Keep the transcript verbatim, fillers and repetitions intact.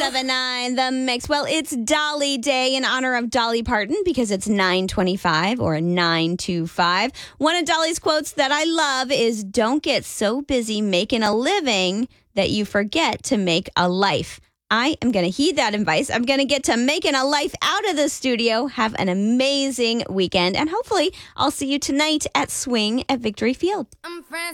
seven nine, The Mix. Well, it's Dolly Day in honor of Dolly Parton because it's nine twenty-five or nine twenty-five. One of Dolly's quotes that I love is, "Don't get so busy making a living that you forget to make a life." I am going to heed that advice. I'm going to get to making a life out of the studio. Have an amazing weekend. And hopefully I'll see you tonight at Swing at Victory Field. I'm friends.